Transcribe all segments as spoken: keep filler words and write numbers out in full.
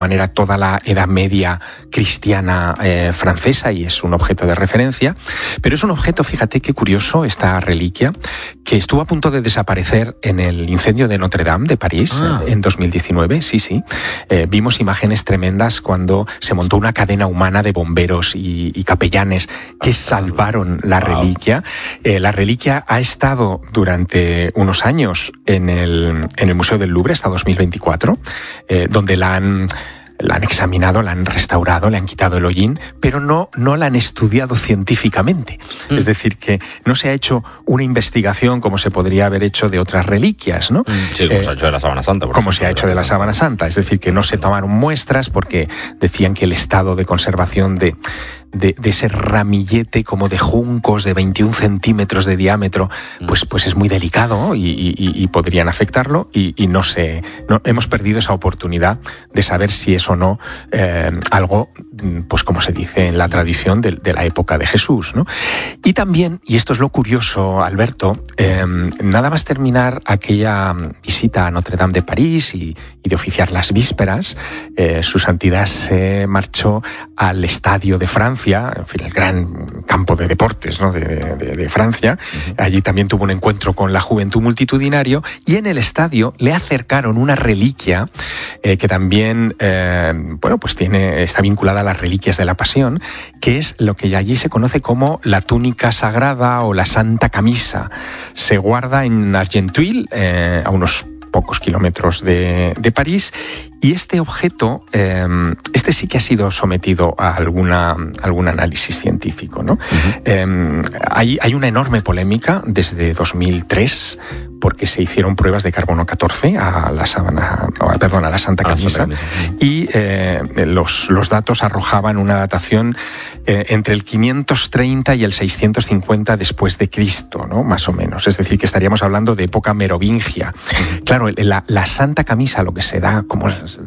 manera toda la Edad Media cristiana eh, francesa y es un objeto de referencia, pero es un objeto, fíjate qué curioso, esta reliquia, que estuvo a punto de desaparecer en el incendio de Notre Dame de París ah. en dos mil diecinueve, sí, sí. Eh, vimos imágenes tremendas cuando se montó una cadena humana de bomberos y, y capellanes que salvaron la wow. reliquia. Eh, la reliquia ha estado durante unos años en el, en el Museo del Louvre hasta dos mil veinticuatro, eh, donde la han... La han examinado, la han restaurado, le han quitado el hollín, pero no, no la han estudiado científicamente. Mm. Es decir, que no se ha hecho una investigación como se podría haber hecho de otras reliquias, ¿no? Sí, como eh, se ha hecho de la Sábana Santa. Por como ejemplo, se ha hecho de la Sábana Santa. Es decir, que no se tomaron muestras porque decían que el estado de conservación de... De, de ese ramillete como de juncos de veintiún centímetros de diámetro, pues, pues es muy delicado y, y, y podrían afectarlo y, y no sé, no, hemos perdido esa oportunidad de saber si es o no eh, algo, pues como se dice en la tradición de, de la época de Jesús, ¿no? Y también, y esto es lo curioso, Alberto, eh, nada más terminar aquella visita a Notre Dame de París y, y de oficiar las vísperas, eh, su santidad se marchó al Estadio de Francia, en fin, el gran campo de deportes, ¿no? de, de, de Francia. Uh-huh. Allí también tuvo un encuentro con la juventud multitudinario y en el estadio le acercaron una reliquia eh, que también, eh, bueno, pues tiene, está vinculada a las reliquias de la Pasión, que es lo que allí se conoce como la túnica sagrada o la Santa Camisa. Se guarda en Argenteuil, eh, a unos pocos kilómetros de, de París, y este objeto, eh, este sí que ha sido sometido a alguna, algún análisis científico, ¿no? Uh-huh. Eh, hay, hay una enorme polémica desde dos mil tres, porque se hicieron pruebas de carbono catorce a la sábana, perdón, a la Santa Camisa, la Santa Camisa. y eh, los, los datos arrojaban una datación eh, entre el quinientos treinta y el seiscientos cincuenta después de Cristo, ¿no? Más o menos. Es decir, que estaríamos hablando de época merovingia. Uh-huh. Claro, la, la Santa Camisa, lo que se da como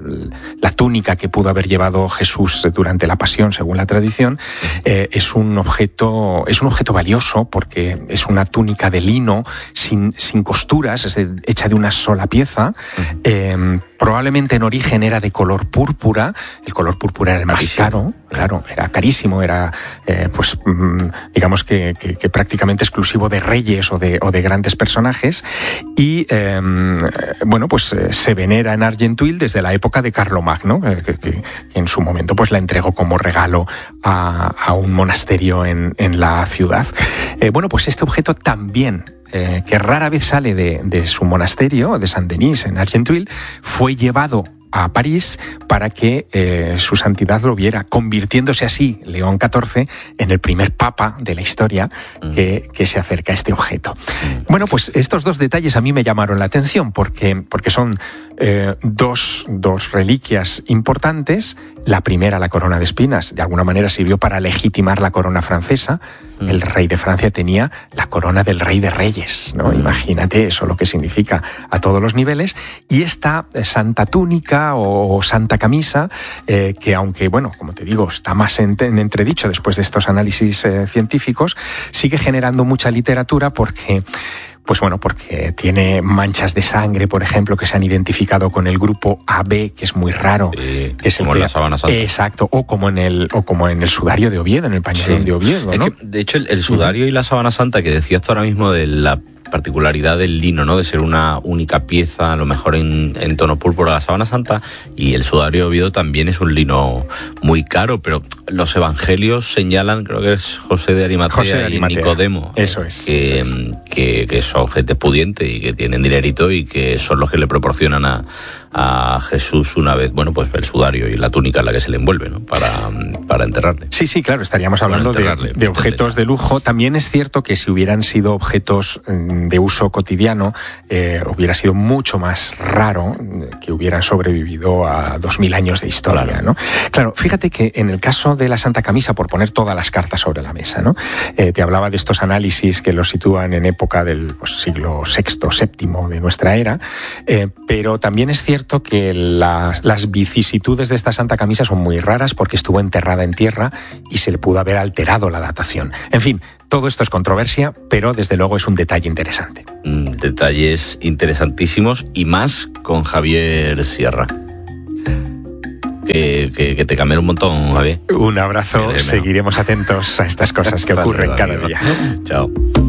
la túnica que pudo haber llevado Jesús durante la Pasión, según la tradición, eh, es un objeto, es un objeto valioso porque es una túnica de lino sin, sin costuras, es de, hecha de una sola pieza. Uh-huh. Eh, probablemente en origen era de color púrpura. El color púrpura era el más carísimo. caro, claro, era carísimo, era, eh, pues, digamos que, que, que prácticamente exclusivo de reyes o de, o de grandes personajes. Y, eh, bueno, pues eh, se venera en Argenteuil desde la época de Carlomagno, eh, que, que, que en su momento pues la entregó como regalo a, a un monasterio en, en la ciudad. Eh, bueno, pues este objeto también, eh, que rara vez sale de, de su monasterio, de Saint-Denis, en Argenteuil, fue llevado a París para que eh, su santidad lo viera, convirtiéndose así León catorce en el primer papa de la historia que, que se acerca a este objeto. Bueno, pues estos dos detalles a mí me llamaron la atención porque, porque son eh, dos, dos reliquias importantes. La primera, la corona de espinas, de alguna manera sirvió para legitimar la corona francesa. Mm. El rey de Francia tenía la corona del rey de reyes, ¿no? Mm. Imagínate eso, lo que significa a todos los niveles. Y esta santa túnica o Santa Camisa, eh, que aunque, bueno, como te digo, está más en, en entredicho después de estos análisis eh, científicos, sigue generando mucha literatura porque... Pues bueno, porque tiene manchas de sangre, por ejemplo, que se han identificado con el grupo A B, que es muy raro. Sí, que es como el que, en la Sábana Santa. Exacto, o como en el o como en el sudario de Oviedo, en el pañolón sí. de Oviedo, ¿no? Es que, de hecho, el, el sudario uh-huh. y la Sábana Santa, que decías tú ahora mismo de la particularidad del lino, ¿no? De ser una única pieza, a lo mejor en, en tono púrpura, la Sábana Santa, y el sudario de Oviedo también es un lino muy caro, pero los evangelios señalan, creo que es José de Arimatea, José de Arimatea. y Nicodemo, eso es, que, eso es. Que, que son gente pudiente y que tienen dinerito y que son los que le proporcionan a, a Jesús una vez, bueno, pues el sudario y la túnica en la que se le envuelve, ¿no? Para, para enterrarle. Sí, sí, claro, estaríamos hablando de, de objetos de lujo. También es cierto que si hubieran sido objetos de uso cotidiano, eh, hubiera sido mucho más raro que hubieran sobrevivido a dos mil años de historia, claro. ¿no? Claro, fíjate que en el caso de la Santa Camisa, por poner todas las cartas sobre la mesa, ¿no? Eh, te hablaba de estos análisis que los sitúan en época del pues, siglo sexto, séptimo de nuestra era, eh, pero también es cierto que la, las vicisitudes de esta Santa Camisa son muy raras porque estuvo enterrada en tierra y se le pudo haber alterado la datación. En fin, todo esto es controversia, pero desde luego es un detalle interesante. Mm, detalles interesantísimos y más con Javier Sierra. que, que te cambien un montón, Javier. Un abrazo, eh, seguiremos atentos a estas cosas que ocurren cada día. Chao.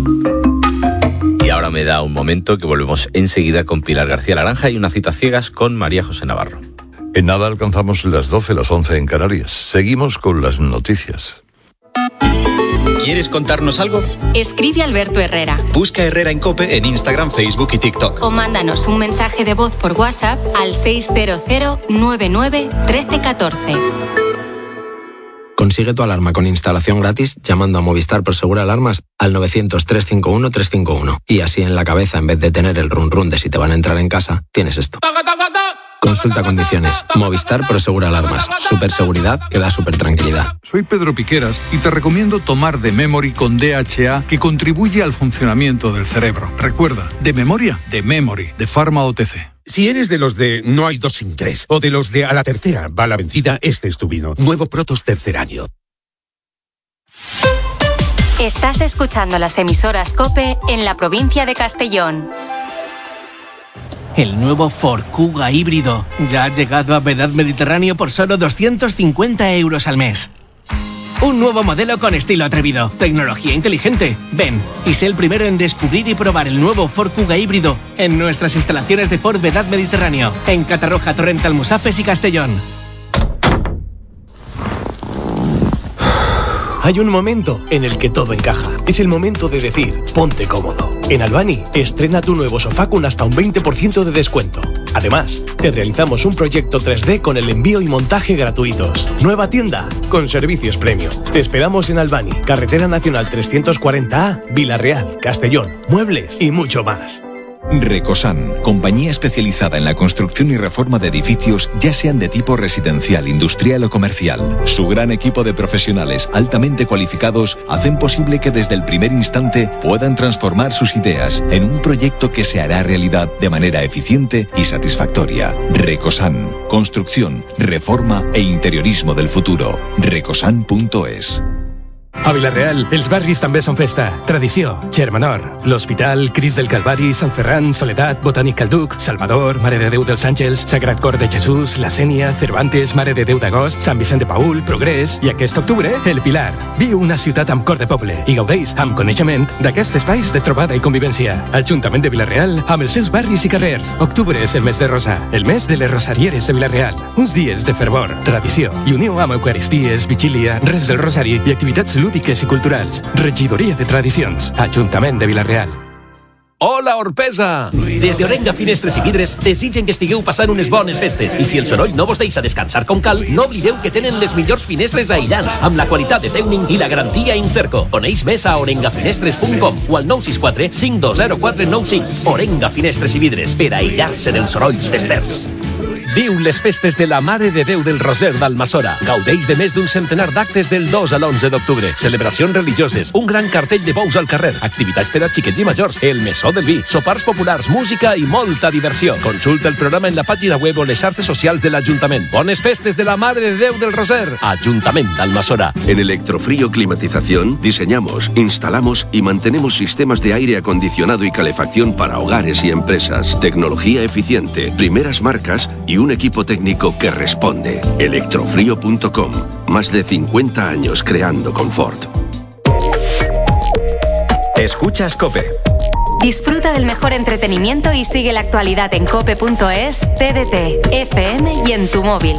Y ahora me da un momento que volvemos enseguida con Pilar García Laranja y una cita ciegas con María José Navarro. En nada alcanzamos las doce, las once en Canarias. Seguimos con las noticias. ¿Quieres contarnos algo? Escribe Alberto Herrera. Busca Herrera en COPE en Instagram, Facebook y TikTok. O mándanos un mensaje de voz por WhatsApp al seis cero cero nueve nueve uno tres uno cuatro. Consigue tu alarma con instalación gratis llamando a Movistar Prosegur Alarmas al novecientos, trescientos cincuenta y uno, trescientos cincuenta y uno. Y así en la cabeza, en vez de tener el run run de si te van a entrar en casa, tienes esto. Consulta condiciones. Movistar Prosegur Alarmas. Superseguridad que da super tranquilidad. Soy Pedro Piqueras y te recomiendo tomar The Memory con D H A, que contribuye al funcionamiento del cerebro. Recuerda, de memoria, The Memory, de Pharma O T C. Si eres de los de no hay dos sin tres, o de los de a la tercera va la vencida, este es tu vino. Nuevo Protos tercer año. Estás escuchando las emisoras COPE en la provincia de Castellón. El nuevo Ford Kuga híbrido ya ha llegado a Vedad Mediterráneo por solo doscientos cincuenta euros al mes. Un nuevo modelo con estilo atrevido, tecnología inteligente. Ven y sé el primero en descubrir y probar el nuevo Ford Kuga híbrido en nuestras instalaciones de Ford Vedad Mediterráneo, en Catarroja, Torrent, Almusafes y Castellón. Hay un momento en el que todo encaja. Es el momento de decir, ponte cómodo. En Albany, estrena tu nuevo sofá con hasta un veinte por ciento de descuento. Además, te realizamos un proyecto tres D con el envío y montaje gratuitos. Nueva tienda, con servicios premium. Te esperamos en Albany, Carretera Nacional trescientos cuarenta A, Vila-real, Castellón, muebles y mucho más. Recosan, compañía especializada en la construcción y reforma de edificios, ya sean de tipo residencial, industrial o comercial. Su gran equipo de profesionales altamente cualificados hacen posible que desde el primer instante puedan transformar sus ideas en un proyecto que se hará realidad de manera eficiente y satisfactoria. Recosan, construcción, reforma e interiorismo del futuro. recosan punto es. A Vila-real, els barris també són festa. Tradició, Germanor, l'Hospital, Cris del Calvari, Sant Ferran, Soledat, Botànic Calduc, Salvador, Mare de Déu dels Àngels, Sagrat Cor de Jesús, La Sénia, Cervantes, Mare de Déu d'Agost, Sant Vicent de Paül, Progrés i aquest octubre, El Pilar. Viu una ciutat amb cor de poble i gaudeix amb coneixement d'aquests espais de trobada i convivència. Ajuntament de Vila-real amb els seus barris i carrers. Octubre és el mes de Rosa, el mes de les rosarieres de Vila-real. Uns dies de fervor, tradició i unió amb eucaristies, vigília, res del rosari i activitats lúdiques i culturals. Regidoria de Tradicions, Ajuntament de Vila-real. Hola, Orpesa! Des d'Orenga Finestres i Vidres desitgen que estigueu passant unes bones festes i si el soroll no vos deixa descansar com cal, no oblideu que tenen les millors finestres aïllants amb la qualitat de Teuning i la garantia Incerco. Coneix més a orenga finestres punt com o al nou sis quatre cinc dos zero quatre nou cinc. Orenga Finestres i Vidres, per aïllar-se dels sorolls festers. Viu les festes de la Mare de Déu del Roser d'Almassora. Gaudeix de més d'un centenar d'actes del dos a l'onze d'octubre. Celebracions religioses, un gran cartell de bous al carrer, activitats per a xiquets i majors, el mesó del vi, sopars populars, música i molta diversió. Consulta el programa en la pàgina web o les xarxes socials de l'Ajuntament. Bones festes de la Mare de Déu del Roser. Ajuntament d'Almassora. En Electrofrío Climatización diseñamos, instalamos y mantenemos sistemas de aire acondicionado y calefacción para hogares y empresas. Tecnología eficiente, primeras marcas y un equipo técnico que responde. Electrofrío punto com. Más de cincuenta años creando confort. Escuchas COPE. Disfruta del mejor entretenimiento y sigue la actualidad en cope punto es, T D T, F M y en tu móvil.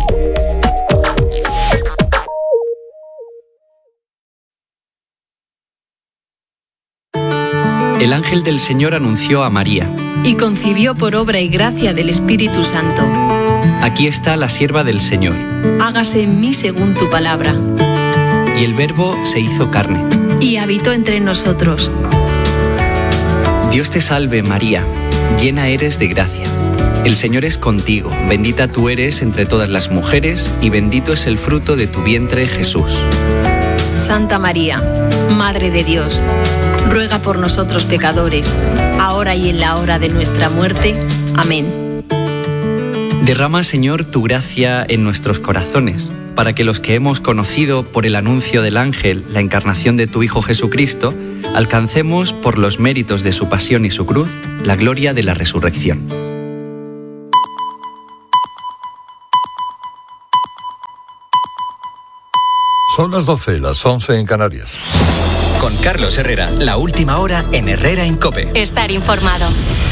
El ángel del Señor anunció a María. Y concibió por obra y gracia del Espíritu Santo. Aquí está la sierva del Señor. Hágase en mí según tu palabra. Y el Verbo se hizo carne. Y habitó entre nosotros. Dios te salve, María, llena eres de gracia. El Señor es contigo, bendita tú eres entre todas las mujeres, y bendito es el fruto de tu vientre, Jesús. Santa María, Madre de Dios, ruega por nosotros pecadores, ahora y en la hora de nuestra muerte. Amén. Derrama, Señor, tu gracia en nuestros corazones, para que los que hemos conocido por el anuncio del ángel la encarnación de tu Hijo Jesucristo, alcancemos, por los méritos de su pasión y su cruz, la gloria de la resurrección. Son las doce, las once en Canarias. Con Carlos Herrera, la última hora en Herrera en COPE. Estar informado.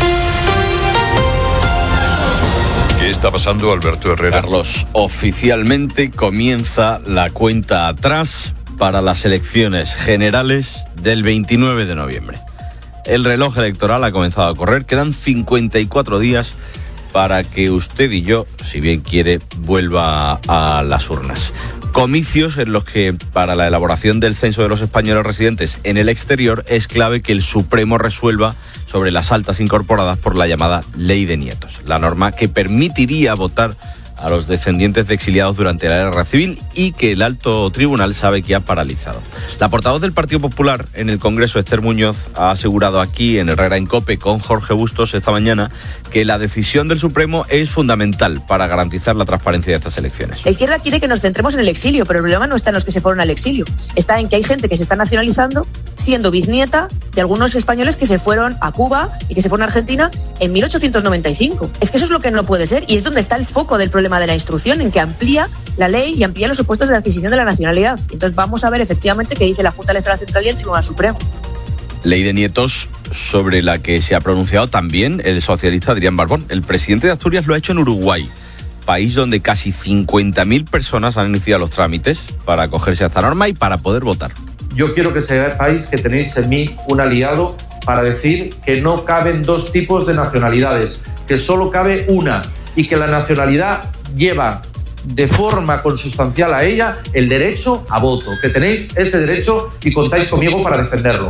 ¿Qué está pasando, Alberto Herrera? Carlos, oficialmente comienza la cuenta atrás para las elecciones generales del veintinueve de noviembre. El reloj electoral ha comenzado a correr. Quedan cincuenta y cuatro días para que usted y yo, si bien quiere, vuelva a las urnas. Comicios en los que, para la elaboración del censo de los españoles residentes en el exterior, es clave que el Supremo resuelva sobre las altas incorporadas por la llamada Ley de Nietos, la norma que permitiría votar a los descendientes de exiliados durante la guerra civil y que el alto tribunal sabe que ha paralizado. La portavoz del Partido Popular en el Congreso, Esther Muñoz, ha asegurado aquí en Herrera en COPE con Jorge Bustos esta mañana que la decisión del Supremo es fundamental para garantizar la transparencia de estas elecciones. La izquierda quiere que nos centremos en el exilio, pero el problema no está en los que se fueron al exilio, está en que hay gente que se está nacionalizando siendo bisnieta de algunos españoles que se fueron a Cuba y que se fueron a Argentina en mil ochocientos noventa y cinco. Es que eso es lo que no puede ser y es donde está el foco del problema de la instrucción, en que amplía la ley y amplía los supuestos de la adquisición de la nacionalidad. Entonces vamos a ver efectivamente qué dice la Junta Electoral Central y el Tribunal Supremo. Ley de Nietos sobre la que se ha pronunciado también el socialista Adrián Barbón. El presidente de Asturias lo ha hecho en Uruguay, país donde casi cincuenta mil personas han iniciado los trámites para acogerse a esta norma y para poder votar. Yo quiero que sepáis que tenéis en mí un aliado para decir que no caben dos tipos de nacionalidades, que solo cabe una y que la nacionalidad lleva de forma consustancial a ella el derecho a voto, que tenéis ese derecho y contáis conmigo para defenderlo.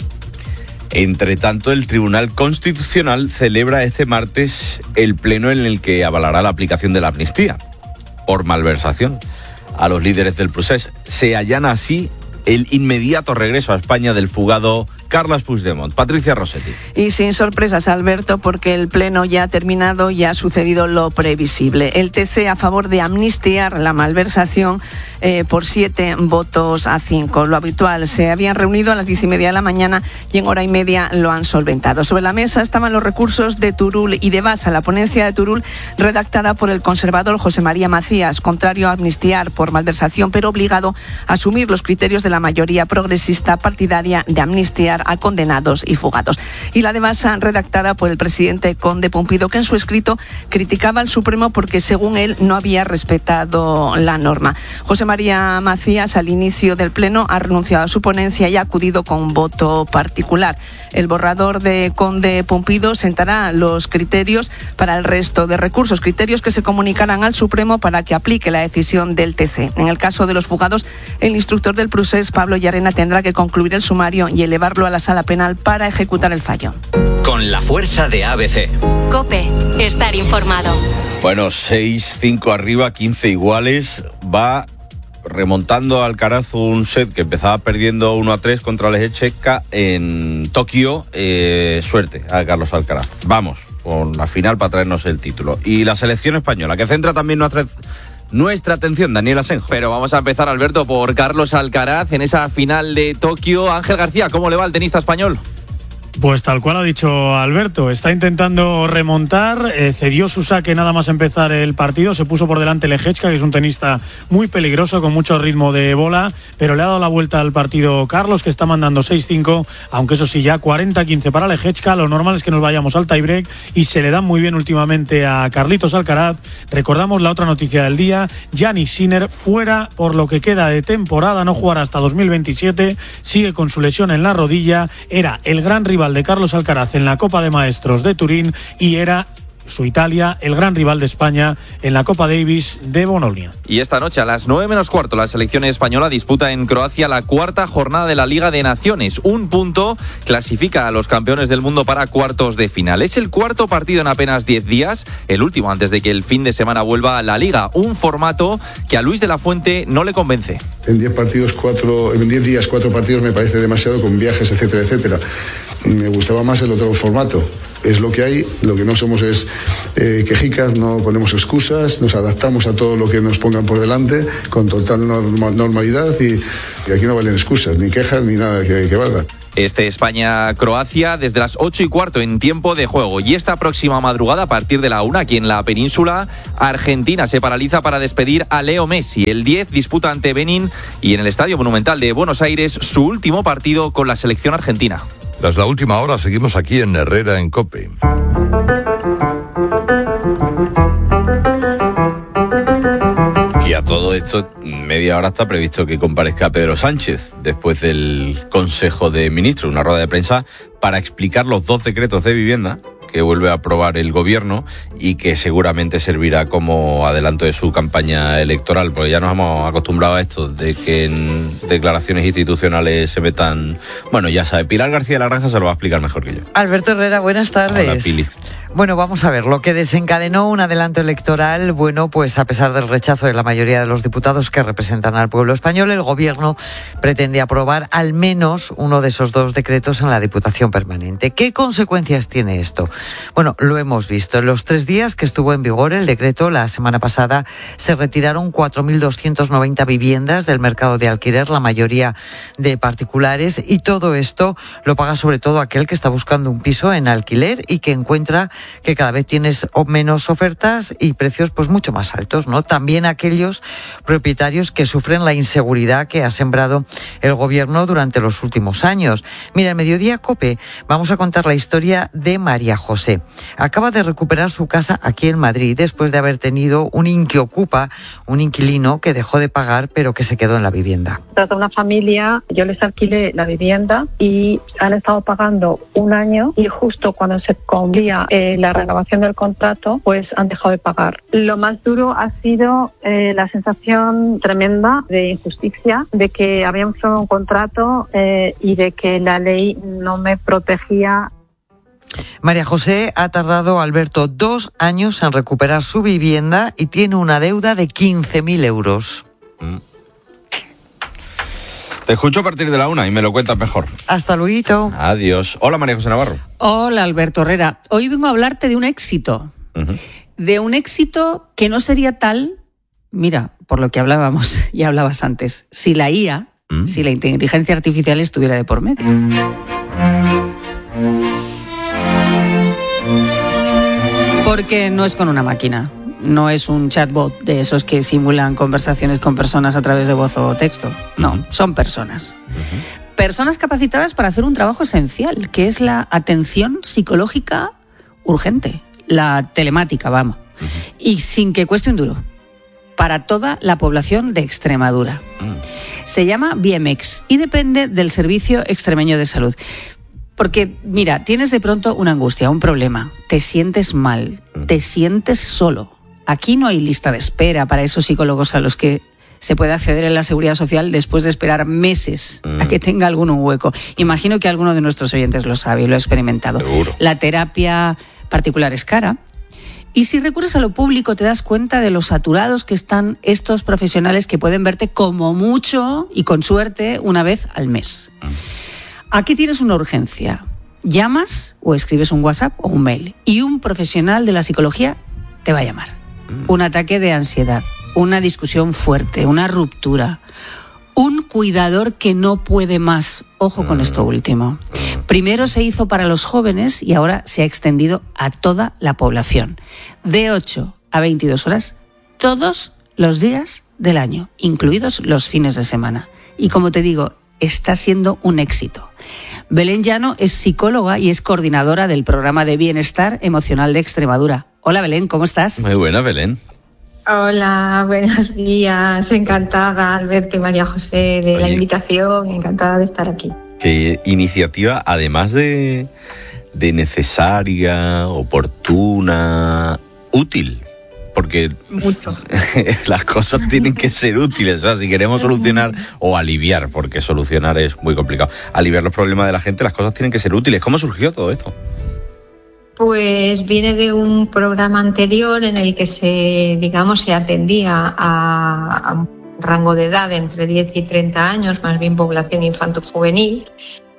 Entre tanto, el Tribunal Constitucional celebra este martes el pleno en el que avalará la aplicación de la amnistía por malversación a los líderes del procés. Se allana así el inmediato regreso a España del fugado Carles Puigdemont. Patricia Rossetti. Y sin sorpresas, Alberto, porque el pleno ya ha terminado y ha sucedido lo previsible. El T C a favor de amnistiar la malversación eh, por siete votos a cinco. Lo habitual, se habían reunido a las diez y media de la mañana y en hora y media lo han solventado. Sobre la mesa estaban los recursos de Turul y de Basa, la ponencia de Turul redactada por el conservador José María Macías, contrario a amnistiar por malversación, pero obligado a asumir los criterios de la mayoría progresista partidaria de amnistiar a condenados y fugados. Y la de Basa, redactada por el presidente Conde Pumpido, que en su escrito criticaba al Supremo porque, según él, no había respetado la norma. José María Macías, al inicio del pleno, ha renunciado a su ponencia y ha acudido con voto particular. El borrador de Conde Pumpido sentará los criterios para el resto de recursos, criterios que se comunicarán al Supremo para que aplique la decisión del T C. En el caso de los fugados, el instructor del procés, Pablo Llarena, tendrá que concluir el sumario y elevarlo a la sala penal para ejecutar el fallo. Con la fuerza de A B C. COPE, estar informado. Bueno, seis cinco arriba, quince iguales. Va remontando a Alcaraz un set que empezaba perdiendo uno a tres contra Leječka en Tokio. Eh, suerte a Carlos Alcaraz. Vamos con la final para traernos el título. Y la selección española, que centra también nuestra... Nuestra atención, Daniel Asenjo. Pero vamos a empezar, Alberto, por Carlos Alcaraz en esa final de Tokio. Ángel García, ¿cómo le va al tenista español? Pues tal cual ha dicho Alberto, está intentando remontar, eh, cedió su saque nada más empezar el partido, se puso por delante Leječka, que es un tenista muy peligroso, con mucho ritmo de bola, pero le ha dado la vuelta al partido Carlos, que está mandando seis cinco, aunque eso sí, ya cuarenta quince para Leječka. Lo normal es que nos vayamos al tiebreak y se le dan muy bien últimamente a Carlitos Alcaraz. Recordamos la otra noticia del día, Jannik Sinner fuera por lo que queda de temporada, no jugará hasta dos mil veintisiete, sigue con su lesión en la rodilla, era el gran rival de Carlos Alcaraz en la Copa de Maestros de Turín y era su Italia el gran rival de España en la Copa Davis de Bolonia. Y esta noche a las nueve menos cuarto la selección española disputa en Croacia la cuarta jornada de la Liga de Naciones. Un punto clasifica a los campeones del mundo para cuartos de final. Es el cuarto partido en apenas diez días, el último antes de que el fin de semana vuelva a la Liga. Un formato que a Luis de la Fuente no le convence. En diez partidos, cuatro, en diez días, cuatro partidos me parece demasiado, con viajes, etcétera, etcétera. Me gustaba más el otro formato. Es lo que hay, lo que no somos es eh, quejicas, no ponemos excusas, nos adaptamos a todo lo que nos pongan por delante con total norma, normalidad y, y aquí no valen excusas, ni quejas, ni nada que, que valga. Este España-Croacia desde las ocho y cuarto en tiempo de juego. Y esta próxima madrugada, a partir de la una, aquí en la península, Argentina se paraliza para despedir a Leo Messi. El diez disputa ante Benín y en el Estadio Monumental de Buenos Aires su último partido con la selección argentina. Tras la última hora, seguimos aquí en Herrera en COPE. Y a todo esto, media hora está previsto que comparezca Pedro Sánchez después del Consejo de Ministros, una rueda de prensa para explicar los dos decretos de vivienda que vuelve a aprobar el gobierno y que seguramente servirá como adelanto de su campaña electoral, porque ya nos hemos acostumbrado a esto, de que en declaraciones institucionales se metan... Bueno, ya sabe, Pilar García de la Granja se lo va a explicar mejor que yo. Alberto Herrera, buenas tardes. Hola, Pili. Bueno, vamos a ver, lo que desencadenó un adelanto electoral, bueno, pues a pesar del rechazo de la mayoría de los diputados que representan al pueblo español, el gobierno pretende aprobar al menos uno de esos dos decretos en la Diputación Permanente. ¿Qué consecuencias tiene esto? Bueno, lo hemos visto. En los tres días que estuvo en vigor el decreto, la semana pasada se retiraron cuatro mil doscientas noventa viviendas del mercado de alquiler, la mayoría de particulares, y todo esto lo paga sobre todo aquel que está buscando un piso en alquiler y que encuentra que cada vez tienes menos ofertas y precios pues mucho más altos, ¿no? También aquellos propietarios que sufren la inseguridad que ha sembrado el gobierno durante los últimos años. Mira, en Mediodía COPE vamos a contar la historia de María José. Acaba de recuperar su casa aquí en Madrid después de haber tenido un inquiocupa, un inquilino que dejó de pagar pero que se quedó en la vivienda. Trata una familia, yo les alquilé la vivienda y han estado pagando un año y justo cuando se cumplía eh, la renovación del contrato, pues han dejado de pagar. Lo más duro ha sido eh, la sensación tremenda de injusticia, de que habíamos hecho un contrato eh, y de que la ley no me protegía. María José ha tardado, Alberto, dos años en recuperar su vivienda y tiene una deuda de quince mil euros. Mm. Te escucho a partir de la una y me lo cuentas mejor. Hasta luego. Adiós. Hola, María José Navarro. Hola, Alberto Herrera. Hoy vengo a hablarte de un éxito. Uh-huh. De un éxito que no sería tal, mira, por lo que hablábamos y hablabas antes, si la I A, uh-huh. si la inteligencia artificial estuviera de por medio. Porque no es con una máquina. No es un chatbot de esos que simulan conversaciones con personas a través de voz o texto. No, uh-huh. son personas. Uh-huh. Personas capacitadas para hacer un trabajo esencial, que es la atención psicológica urgente, la telemática, vamos. Uh-huh. Y sin que cueste un duro. Para toda la población de Extremadura. Uh-huh. Se llama B M X y depende del Servicio Extremeño de Salud. Porque, mira, tienes de pronto una angustia, un problema, te sientes mal, uh-huh. te sientes solo. Aquí no hay lista de espera para esos psicólogos a los que se puede acceder en la Seguridad Social después de esperar meses mm. a que tenga alguno un hueco. Imagino que alguno de nuestros oyentes lo sabe y lo ha experimentado. Seguro. La terapia particular es cara. Y si recurres a lo público te das cuenta de lo saturados que están estos profesionales que pueden verte como mucho y con suerte una vez al mes. Mm. Aquí tienes una urgencia. Llamas o escribes un WhatsApp o un mail y un profesional de la psicología te va a llamar. Un ataque de ansiedad, una discusión fuerte, una ruptura, un cuidador que no puede más. Ojo con esto último. Primero se hizo para los jóvenes y ahora se ha extendido a toda la población. De ocho a veintidós horas, todos los días del año, incluidos los fines de semana. Y como te digo, está siendo un éxito. Belén Llano es psicóloga y es coordinadora del programa de bienestar emocional de Extremadura. Hola Belén, ¿cómo estás? Muy buena, Belén. Hola, buenos días. Encantada, Alberto y María José, de Oye, la invitación. Encantada de estar aquí. Qué iniciativa, además de, de necesaria, oportuna, útil. Porque Mucho. las cosas tienen que ser útiles. O sea, si queremos solucionar o aliviar, porque solucionar es muy complicado, aliviar los problemas de la gente, las cosas tienen que ser útiles. ¿Cómo surgió todo esto? Pues viene de un programa anterior en el que se, digamos, se atendía a, a un rango de edad de entre diez y treinta años, más bien población infanto-juvenil,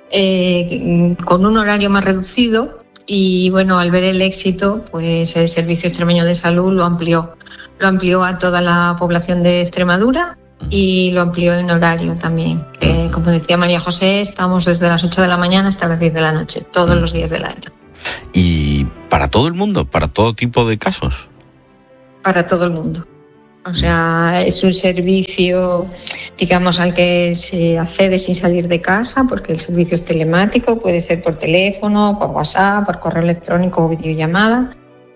eh, con un horario más reducido. Y bueno, al ver el éxito, pues el Servicio Extremeño de Salud lo amplió, lo amplió a toda la población de Extremadura y lo amplió en horario también. Que, como decía María José, estamos desde las ocho de la mañana hasta las diez de la noche, todos los días del año. ¿Y para todo el mundo? ¿Para todo tipo de casos? Para todo el mundo. O sea, es un servicio, digamos, al que se accede sin salir de casa, porque el servicio es telemático, puede ser por teléfono, por WhatsApp, por correo electrónico o videollamada.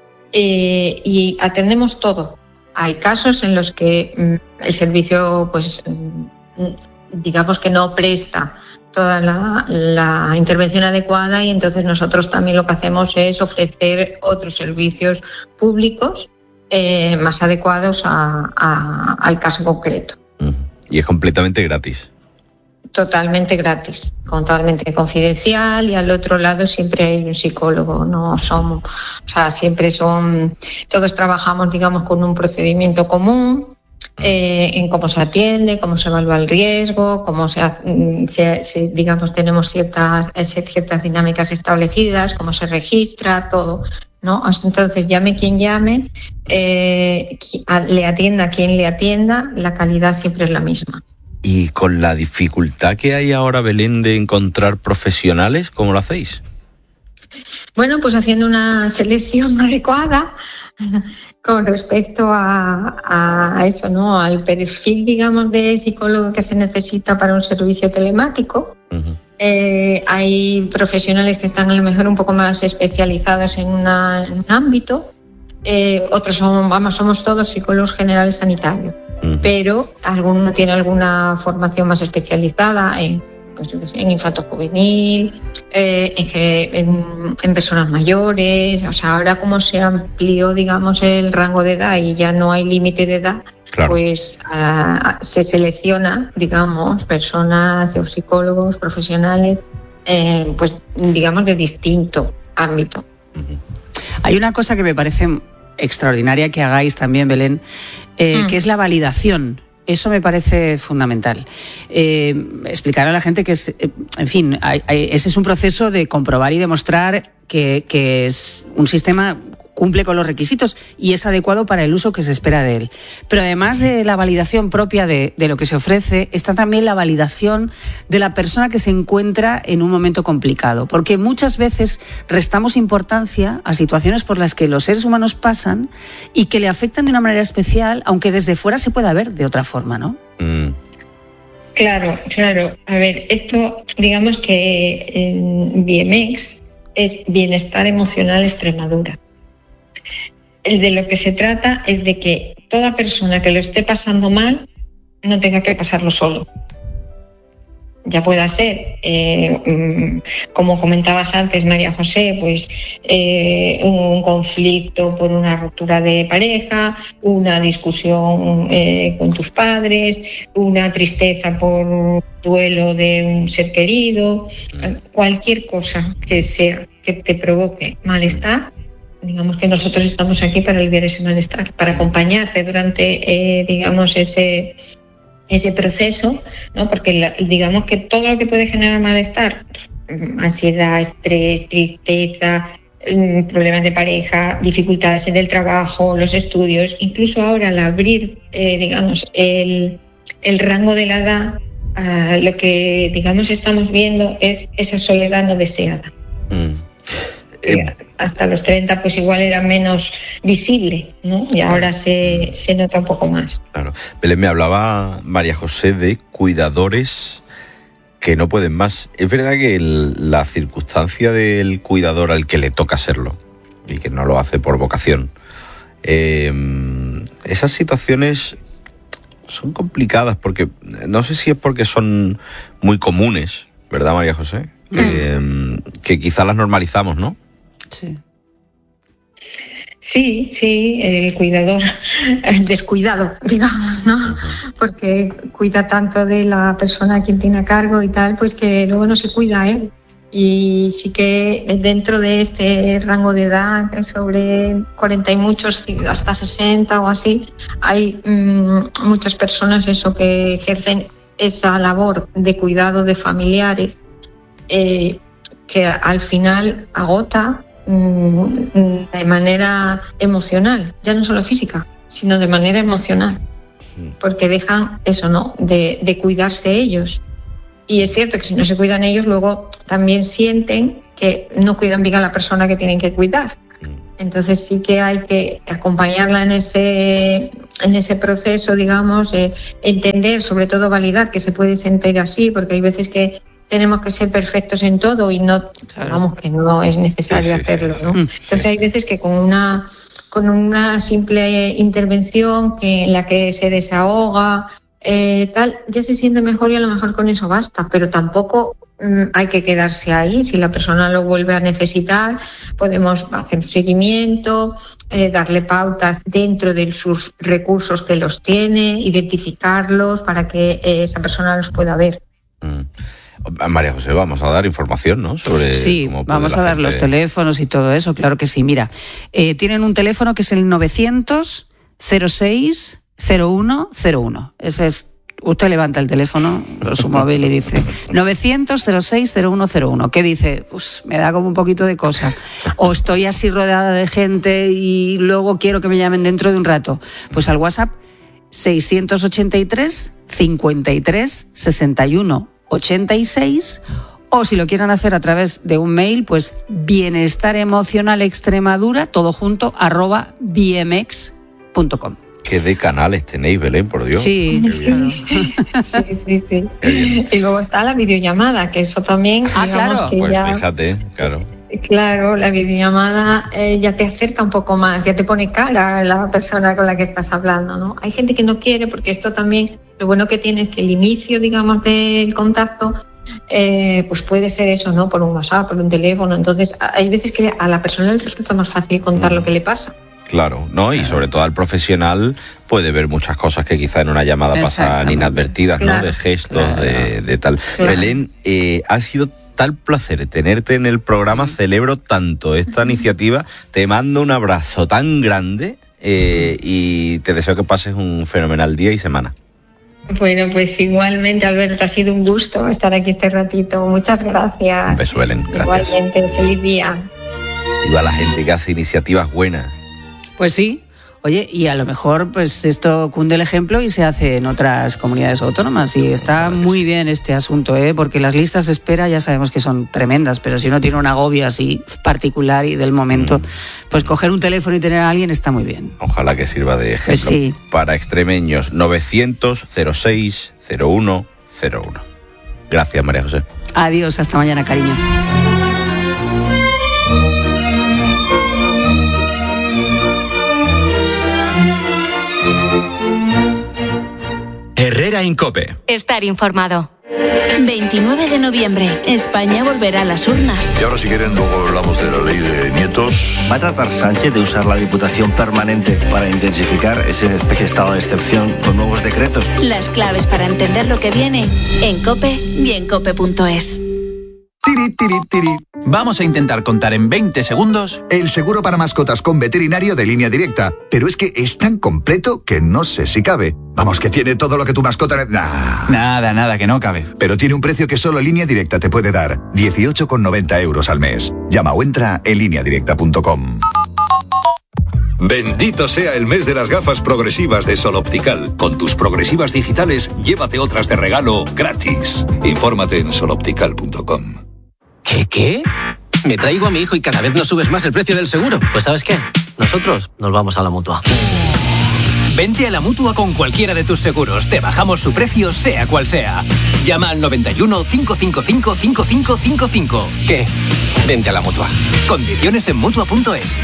Eh, y atendemos todo. Hay casos en los que mm, el servicio, pues, mm, digamos que no presta toda la, la intervención adecuada, y entonces nosotros también lo que hacemos es ofrecer otros servicios públicos eh, más adecuados a, a, al caso concreto. Y es completamente gratis. Totalmente gratis, totalmente confidencial, y al otro lado siempre hay un psicólogo. No somos, o sea, siempre son, todos trabajamos, digamos, con un procedimiento común. Eh, en cómo se atiende, cómo se evalúa el riesgo, cómo se, se, se digamos, tenemos ciertas, ciertas dinámicas establecidas, cómo se registra, todo, ¿no? Entonces, llame quien llame, eh, le atienda a quien le atienda, la calidad siempre es la misma. Y con la dificultad que hay ahora, Belén, de encontrar profesionales, ¿cómo lo hacéis? Bueno, pues haciendo una selección adecuada con respecto a, a eso, ¿no? Al perfil, digamos, de psicólogo que se necesita para un servicio telemático. Uh-huh. Eh, hay profesionales que están a lo mejor un poco más especializados en, una, en un ámbito. Eh, otros son, vamos, somos todos psicólogos generales sanitarios, uh-huh. pero alguno tiene alguna formación más especializada en, pues yo qué sé, en infanto juvenil, eh, en, en, en personas mayores. O sea, ahora como se amplió, digamos, el rango de edad y ya no hay límite de edad, claro. pues uh, se selecciona, digamos, personas o psicólogos profesionales, eh, pues digamos, de distinto ámbito. Uh-huh. Hay una cosa que me parece extraordinaria que hagáis también, Belén, eh, mm. que es la validación. Eso me parece fundamental. Eh, explicar a la gente que es, en fin, hay, hay, ese es un proceso de comprobar y demostrar que, que es un sistema cumple con los requisitos y es adecuado para el uso que se espera de él. Pero además de la validación propia de, de lo que se ofrece, está también la validación de la persona que se encuentra en un momento complicado. Porque muchas veces restamos importancia a situaciones por las que los seres humanos pasan y que le afectan de una manera especial, aunque desde fuera se pueda ver de otra forma, ¿no? Mm. Claro, claro. A ver, esto, digamos que en B M X es Bienestar Emocional Extremadura. De lo que se trata es de que toda persona que lo esté pasando mal no tenga que pasarlo solo. Ya pueda ser, eh, como comentabas antes, María José, pues eh, un conflicto por una ruptura de pareja, una discusión eh, con tus padres, una tristeza por duelo de un ser querido, cualquier cosa que sea que te provoque malestar. Digamos que nosotros estamos aquí para aliviar ese malestar, para acompañarte durante, eh, digamos, ese ese proceso, ¿no? Porque la, digamos que todo lo que puede generar malestar, ansiedad, estrés, tristeza, problemas de pareja, dificultades en el trabajo, los estudios, incluso ahora al abrir, eh, digamos, el, el rango de la edad, uh, lo que, digamos, estamos viendo es esa soledad no deseada. Mm. Eh, hasta los treinta pues igual era menos visible, ¿no? Y ahora se, se nota un poco más. Claro. Belén, me hablaba María José de cuidadores que no pueden más. Es verdad que el, la circunstancia del cuidador al que le toca serlo y que no lo hace por vocación, eh, esas situaciones son complicadas porque no sé si es porque son muy comunes, ¿verdad, María José? Mm. Eh, que quizás las normalizamos, ¿no? Sí. Sí, sí, el cuidador descuidado, digamos, ¿no? Porque cuida tanto de la persona a quien tiene a cargo y tal, pues que luego no se cuida a él. Y sí que dentro de este rango de edad, sobre cuarenta y muchos, hasta sesenta o así, hay mmm, muchas personas eso que ejercen esa labor de cuidado de familiares, eh, que al final agota de manera emocional, ya no solo física, sino de manera emocional. porque dejan eso, ¿no?, de, de cuidarse ellos. Y es cierto que si no se cuidan ellos, luego también sienten que no cuidan bien a la persona que tienen que cuidar. Entonces sí que hay que acompañarla en ese, en ese proceso, digamos, eh, entender, sobre todo validar que se puede sentir así, porque hay veces que tenemos que ser perfectos en todo y no, claro. vamos, que no es necesario sí, sí, hacerlo, ¿no? Sí, sí. Entonces hay veces que con una, con una simple intervención que en la que se desahoga, eh, tal, ya se siente mejor y a lo mejor con eso basta, pero tampoco mm, hay que quedarse ahí. Si la persona lo vuelve a necesitar, podemos hacer seguimiento, eh, darle pautas dentro de sus recursos que los tiene, identificarlos para que eh, esa persona los pueda ver. Mm. María José, vamos a dar información, ¿no? Sobre sí, cómo vamos a dar gente... los teléfonos y todo eso, claro que sí. Mira, eh, tienen un teléfono que es el novecientos cero seis cero uno cero uno. Ese es, usted levanta el teléfono, su móvil y dice novecientos cero seis cero uno cero uno. ¿Qué dice? Pues me da como un poquito de cosa. O estoy así rodeada de gente y luego quiero que me llamen dentro de un rato. Pues al WhatsApp seiscientos ochenta y tres cincuenta y tres sesenta y uno ochenta y seis, o si lo quieren hacer a través de un mail, pues bienestar emocional extremadura, todo junto, arroba b m x punto com. ¿Qué de canales tenéis, Belén, por Dios? Sí, sí, sí, sí, sí. Y luego está la videollamada, que eso también, ah, digamos claro. que pues ya... fíjate, claro. Claro, la videollamada eh, ya te acerca un poco más, ya te pone cara a la persona con la que estás hablando, ¿no? Hay gente que no quiere, porque esto también, lo bueno que tiene es que el inicio, digamos, del contacto, eh, pues puede ser eso, ¿no? Por un WhatsApp, por un teléfono. Entonces, hay veces que a la persona le resulta más fácil contar mm. lo que le pasa. Claro, ¿no? Y sobre todo al profesional puede ver muchas cosas que quizá en una llamada pasan inadvertidas, ¿no? Claro, de gestos, claro. de, de tal. Claro. Belén, eh, ha sido tal placer tenerte en el programa, celebro tanto esta iniciativa, te mando un abrazo tan grande eh, y te deseo que pases un fenomenal día y semana. Bueno, pues igualmente, Alberto, ha sido un gusto estar aquí este ratito. Muchas gracias. Un beso, Belén. Gracias. Igualmente, feliz día. Y a la gente que hace iniciativas buenas. Pues sí. Oye, y a lo mejor pues esto cunde el ejemplo y se hace en otras comunidades autónomas, y está muy bien este asunto, ¿eh? Porque las listas de espera ya sabemos que son tremendas, pero si uno tiene un agobio así particular y del momento, mm. pues coger un teléfono y tener a alguien está muy bien. Ojalá que sirva de ejemplo. Pues sí. Para extremeños. Novecientos cero seis cero uno cero uno. Gracias, María José. Adiós, hasta mañana, cariño. Herrera Incope. Estar informado. veintinueve de noviembre, España volverá a las urnas. Y ahora, si quieren, luego hablamos de la ley de nietos. ¿Va a tratar Sánchez de usar la Diputación permanente para intensificar ese especie de estado de excepción con nuevos decretos? Las claves para entender lo que viene en COPE y en cope punto es. Tiri, tiri, tiri. Vamos a intentar contar en veinte segundos el seguro para mascotas con veterinario de Línea Directa. Pero es que es tan completo que no sé si cabe. Vamos, que tiene todo lo que tu mascota... Nah. Nada, nada, que no cabe. Pero tiene un precio que solo Línea Directa te puede dar. dieciocho con noventa euros al mes. Llama o entra en línea directa punto com. Bendito sea el mes de las gafas progresivas de Sol Optical. Con tus progresivas digitales, llévate otras de regalo gratis. Infórmate en sol optical punto com. ¿Qué, qué? Me traigo a mi hijo y cada vez nos subes más el precio del seguro. Pues ¿sabes qué? Nosotros nos vamos a la Mutua. Vente a la Mutua con cualquiera de tus seguros. Te bajamos su precio, sea cual sea. Llama al noventa y uno, cinco cinco cinco, cinco cinco cinco cinco. ¿Qué? Vente a la Mutua. Condiciones en mutua punto es.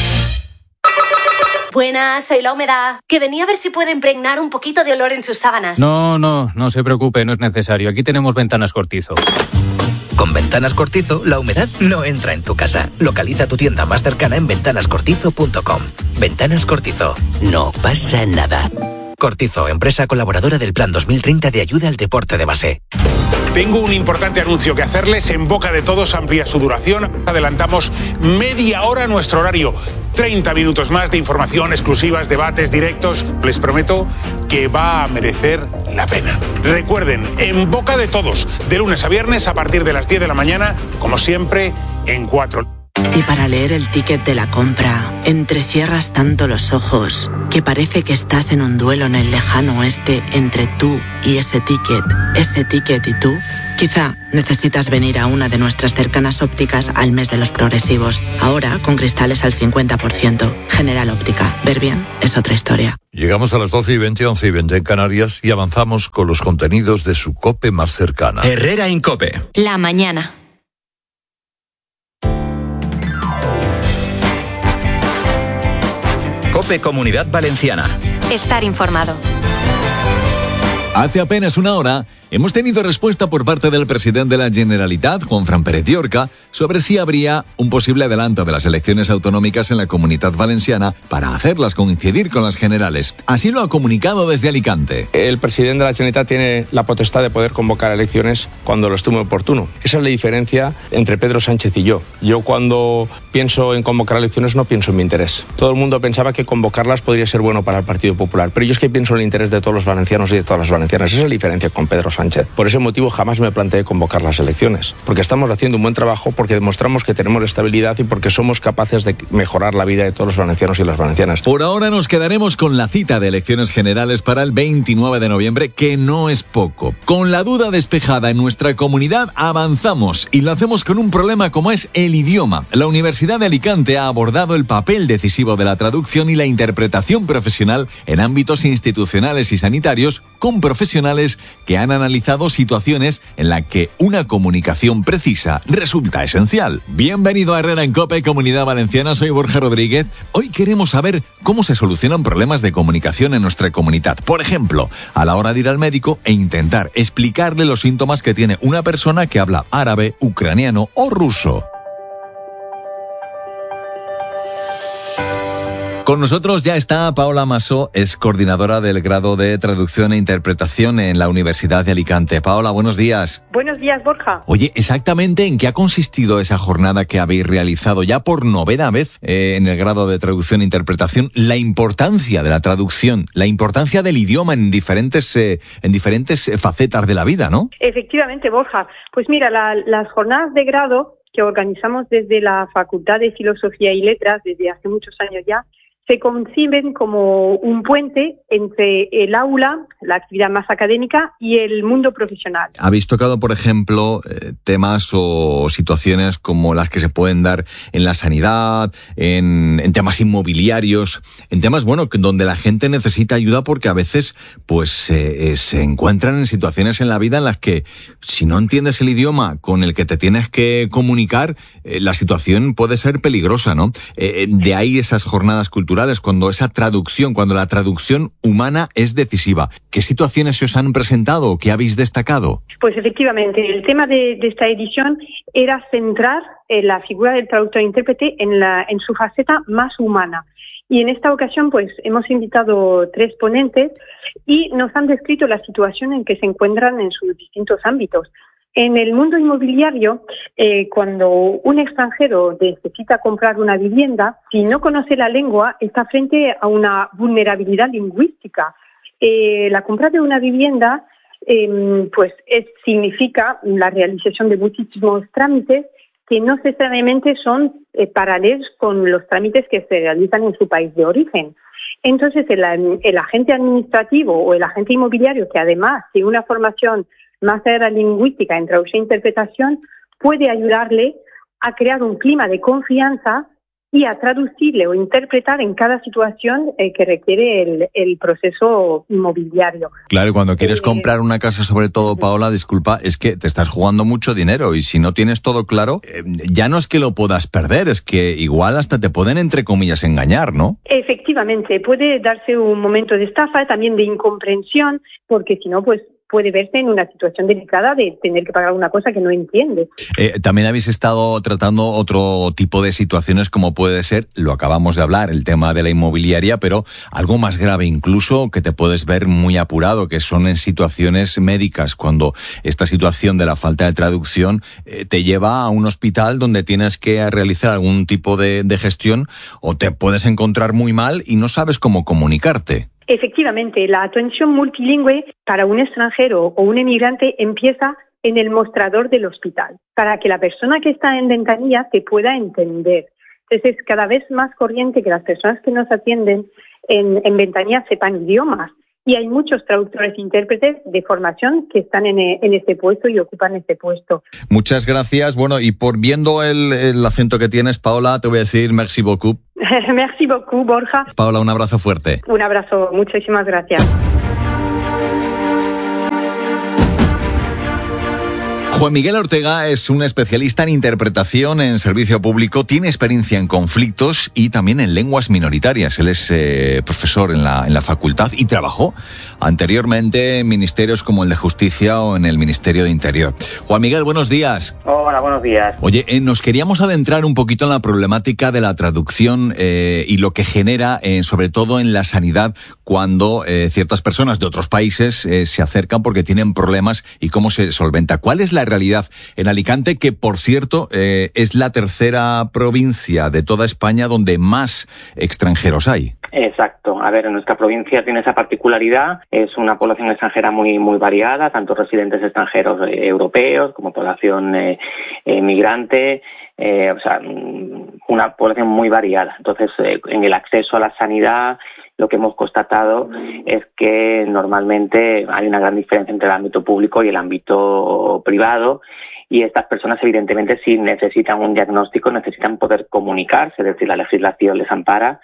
Buenas, soy La Humedad, que venía a ver si puede impregnar un poquito de olor en sus sábanas. No, no, no se preocupe, no es necesario. Aquí tenemos Ventanas Cortizo. Con Ventanas Cortizo, la humedad no entra en tu casa. Localiza tu tienda más cercana en ventanas cortizo punto com. Ventanas Cortizo. No pasa nada. Cortizo, empresa colaboradora del Plan dos mil treinta de ayuda al deporte de base. Tengo un importante anuncio que hacerles. En boca de todos amplía su duración. Adelantamos media hora nuestro horario. treinta minutos más de información, exclusivas, debates, directos. Les prometo que va a merecer la pena. Recuerden, en boca de todos, de lunes a viernes a partir de las diez de la mañana, como siempre, en cuatro. Si para leer el ticket de la compra entrecierras tanto los ojos que parece que estás en un duelo en el lejano oeste entre tú y ese ticket, ese ticket y tú? Quizá necesitas venir a una de nuestras cercanas ópticas al mes de los progresivos. Ahora con cristales al cincuenta por ciento. General Óptica. Ver bien es otra historia. Llegamos a las doce y veinte, once y veinte en Canarias y avanzamos con los contenidos de su COPE más cercana. Herrera Incope. La mañana. COPE Comunidad Valenciana. Estar informado. Hace apenas una hora hemos tenido respuesta por parte del presidente de la Generalitat, Juanfran Pérez Llorca, sobre si habría un posible adelanto de las elecciones autonómicas en la Comunidad Valenciana para hacerlas coincidir con las generales. Así lo ha comunicado desde Alicante. El presidente de la Generalitat tiene la potestad de poder convocar elecciones cuando lo estime oportuno. Esa es la diferencia entre Pedro Sánchez y yo. Yo cuando pienso en convocar elecciones no pienso en mi interés. Todo el mundo pensaba que convocarlas podría ser bueno para el Partido Popular, pero yo es que pienso en el interés de todos los valencianos y de todas las valencianas. Esa es la diferencia con Pedro Sánchez. Por ese motivo jamás me planteé convocar las elecciones, porque estamos haciendo un buen trabajo, porque demostramos que tenemos estabilidad y porque somos capaces de mejorar la vida de todos los valencianos y las valencianas. Por ahora nos quedaremos con la cita de elecciones generales para el veintinueve de noviembre, que no es poco. Con la duda despejada en nuestra comunidad, avanzamos y lo hacemos con un problema como es el idioma. La Universidad de Alicante ha abordado el papel decisivo de la traducción y la interpretación profesional en ámbitos institucionales y sanitarios con profesionales que han analizado situaciones en las que una comunicación precisa resulta esencial. Bienvenido a Herrera en COPE, Comunidad Valenciana, soy Borja Rodríguez. Hoy queremos saber cómo se solucionan problemas de comunicación en nuestra comunidad. Por ejemplo, a la hora de ir al médico e intentar explicarle los síntomas que tiene una persona que habla árabe, ucraniano o ruso. Con nosotros ya está Paola Masó, es coordinadora del grado de Traducción e Interpretación en la Universidad de Alicante. Paola, buenos días. Buenos días, Borja. Oye, ¿exactamente en qué ha consistido esa jornada que habéis realizado ya por novena vez eh, en el grado de Traducción e Interpretación? La importancia de la traducción, la importancia del idioma en diferentes, eh, en diferentes facetas de la vida, ¿no? Efectivamente, Borja. Pues mira, la, las jornadas de grado que organizamos desde la Facultad de Filosofía y Letras desde hace muchos años ya, se conciben como un puente entre el aula, la actividad más académica, y el mundo profesional. Habéis tocado, por ejemplo, eh, temas o situaciones como las que se pueden dar en la sanidad, en, en temas inmobiliarios, en temas, bueno, donde la gente necesita ayuda porque a veces pues eh, se encuentran en situaciones en la vida en las que si no entiendes el idioma con el que te tienes que comunicar, eh, la situación puede ser peligrosa, ¿no? Eh, de ahí esas jornadas culturales, cuando esa traducción, cuando la traducción humana es decisiva. ¿Qué situaciones se os han presentado? ¿Qué habéis destacado? Pues efectivamente, el tema de, de esta edición era centrar eh, la figura del traductor-intérprete en, la, en su faceta más humana. Y en esta ocasión, pues, hemos invitado tres ponentes y nos han descrito la situación en que se encuentran en sus distintos ámbitos. En el mundo inmobiliario, eh, cuando un extranjero necesita comprar una vivienda, si no conoce la lengua, está frente a una vulnerabilidad lingüística. Eh, la compra de una vivienda, eh, pues, es, significa la realización de muchísimos trámites que no necesariamente son eh, paralelos con los trámites que se realizan en su país de origen. Entonces, el, el agente administrativo o el agente inmobiliario, que además tiene una formación más allá lingüística en traducción e interpretación, puede ayudarle a crear un clima de confianza y a traducirle o interpretar en cada situación eh, que requiere el, el proceso inmobiliario. Claro, cuando quieres eh, comprar una casa, sobre todo, Paola, disculpa, es que te estás jugando mucho dinero y si no tienes todo claro, eh, ya no es que lo puedas perder, es que igual hasta te pueden, entre comillas, engañar, ¿no? Efectivamente, puede darse un momento de estafa, también de incomprensión, porque si no, pues puede verse en una situación delicada de tener que pagar una cosa que no entiende. Eh, también habéis estado tratando otro tipo de situaciones como puede ser, lo acabamos de hablar, el tema de la inmobiliaria, pero algo más grave incluso que te puedes ver muy apurado, que son en situaciones médicas, cuando esta situación de la falta de traducción eh, te lleva a un hospital donde tienes que realizar algún tipo de, de gestión o te puedes encontrar muy mal y no sabes cómo comunicarte. Efectivamente, la atención multilingüe para un extranjero o un emigrante empieza en el mostrador del hospital, para que la persona que está en ventanilla te pueda entender. Entonces, es cada vez más corriente que las personas que nos atienden en, en ventanilla sepan idiomas. Y hay muchos traductores e intérpretes de formación que están en, en este puesto y ocupan este puesto. Muchas gracias. Bueno, y por viendo el, el acento que tienes, Paola, te voy a decir merci beaucoup. Merci beaucoup, Borja. Paola, un abrazo fuerte. Un abrazo, muchísimas gracias. Juan Miguel Ortega es un especialista en interpretación en servicio público, tiene experiencia en conflictos y también en lenguas minoritarias. Él es eh, profesor en la, en la facultad y trabajó anteriormente en ministerios como el de Justicia o en el Ministerio de Interior. Juan Miguel, buenos días. Hola, buenos días. Oye, eh, nos queríamos adentrar un poquito en la problemática de la traducción eh, y lo que genera, eh, sobre todo en la sanidad, cuando eh, ciertas personas de otros países eh, se acercan porque tienen problemas y cómo se solventa. ¿Cuál es la realidad en Alicante, que por cierto eh, es la tercera provincia de toda España donde más extranjeros hay? Exacto. A ver, en nuestra provincia tiene esa particularidad. Es una población extranjera muy muy variada, tanto residentes extranjeros eh, europeos como población eh, eh, migrante. Eh, o sea, una población muy variada. Entonces, eh, en el acceso a la sanidad, lo que hemos constatado es que normalmente hay una gran diferencia entre el ámbito público y el ámbito privado, y estas personas evidentemente si necesitan un diagnóstico necesitan poder comunicarse, es decir, la legislación les ampara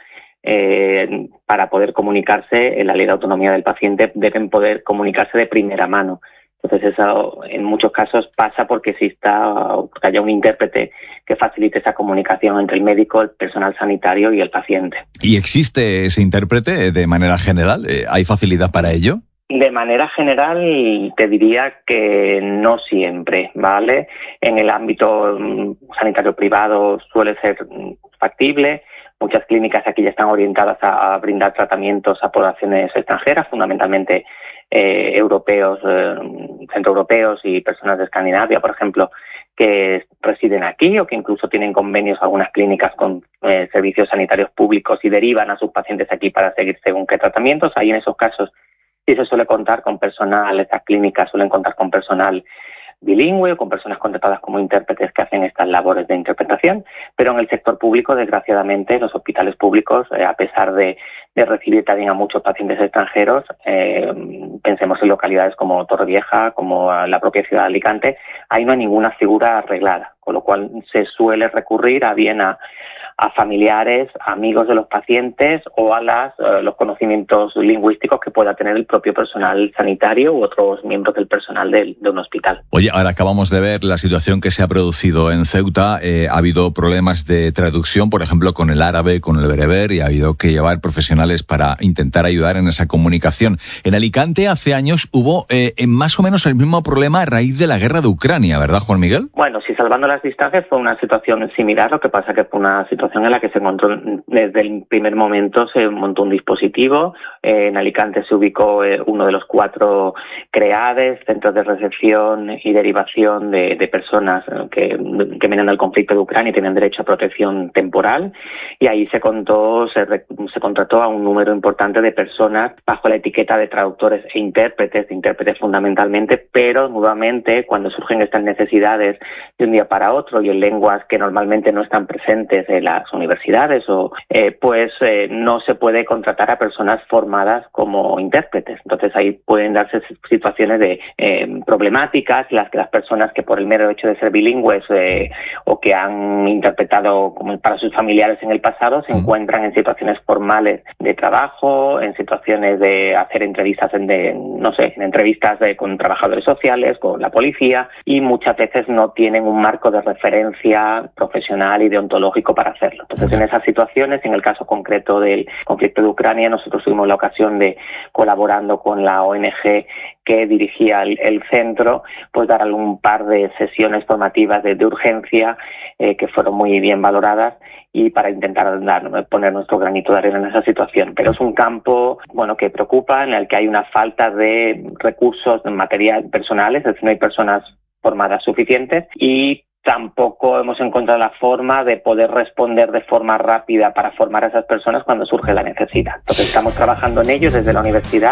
eh, para poder comunicarse. En la ley de autonomía del paciente deben poder comunicarse de primera mano. Entonces eso en muchos casos pasa porque exista, porque haya un intérprete que facilite esa comunicación entre el médico, el personal sanitario y el paciente. ¿Y existe ese intérprete de manera general? ¿Hay facilidad para ello? De manera general te diría que no siempre, ¿vale? En el ámbito sanitario privado suele ser factible. Muchas clínicas aquí ya están orientadas a brindar tratamientos a poblaciones extranjeras, fundamentalmente Eh, europeos, eh, centroeuropeos y personas de Escandinavia, por ejemplo, que residen aquí o que incluso tienen convenios algunas clínicas con eh, servicios sanitarios públicos y derivan a sus pacientes aquí para seguir según qué tratamientos. Ahí en esos casos sí se suele contar con personal, estas clínicas suelen contar con personal bilingüe o con personas contratadas como intérpretes que hacen estas labores de interpretación, pero en el sector público, desgraciadamente, los hospitales públicos, eh, a pesar de, de recibir también a muchos pacientes extranjeros, eh, pensemos en localidades como Torrevieja, como la propia ciudad de Alicante, ahí no hay ninguna figura arreglada, con lo cual se suele recurrir a bien a a familiares, amigos de los pacientes o a las, uh, los conocimientos lingüísticos que pueda tener el propio personal sanitario u otros miembros del personal de, de un hospital. Oye, ahora acabamos de ver la situación que se ha producido en Ceuta. Eh, ha habido problemas de traducción, por ejemplo, con el árabe, con el bereber, y ha habido que llevar profesionales para intentar ayudar en esa comunicación. En Alicante hace años hubo eh, más o menos el mismo problema a raíz de la guerra de Ucrania, ¿verdad, Juan Miguel? Bueno, si salvando las distancias fue una situación similar, lo que pasa que fue una situación en la que se encontró, desde el primer momento se montó un dispositivo. Eh, en Alicante se ubicó eh, uno de los cuatro CREADES, centros de recepción y derivación de, de personas eh, que, que vienen del conflicto de Ucrania y tienen derecho a protección temporal, y ahí se contó, se, se contrató a un número importante de personas bajo la etiqueta de traductores e intérpretes, de intérpretes fundamentalmente, pero nuevamente cuando surgen estas necesidades de un día para otro y en lenguas que normalmente no están presentes en la universidades o eh, pues eh, no se puede contratar a personas formadas como intérpretes. Entonces ahí pueden darse situaciones de eh, problemáticas, las que las personas que por el mero hecho de ser bilingües eh, o que han interpretado como para sus familiares en el pasado se encuentran en situaciones formales de trabajo, en situaciones de hacer entrevistas en de, no sé, en entrevistas de, con trabajadores sociales, con la policía, y muchas veces no tienen un marco de referencia profesional y deontológico para hacerlo. Entonces, en esas situaciones, en el caso concreto del conflicto de Ucrania, nosotros tuvimos la ocasión de, colaborando con la O N G que dirigía el, el centro, pues dar un par de sesiones formativas de, de urgencia eh, que fueron muy bien valoradas y para intentar dar, poner nuestro granito de arena en esa situación. Pero es un campo, bueno, que preocupa, en el que hay una falta de recursos de material personales, es decir, no hay personas formadas suficientes y tampoco hemos encontrado la forma de poder responder de forma rápida para formar a esas personas cuando surge la necesidad. Entonces estamos trabajando en ello desde la universidad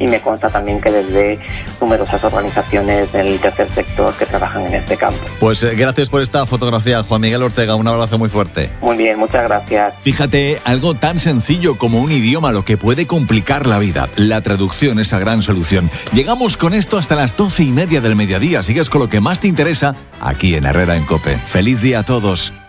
y me consta también que desde numerosas organizaciones del tercer sector que trabajan en este campo. Pues eh, gracias por esta fotografía, Juan Miguel Ortega, un abrazo muy fuerte. Muy bien, muchas gracias. Fíjate, algo tan sencillo como un idioma lo que puede complicar la vida. La traducción, esa gran solución. Llegamos con esto hasta las doce y media del mediodía. Sigues con lo que más te interesa aquí en Herrera en COPE. ¡Feliz día a todos!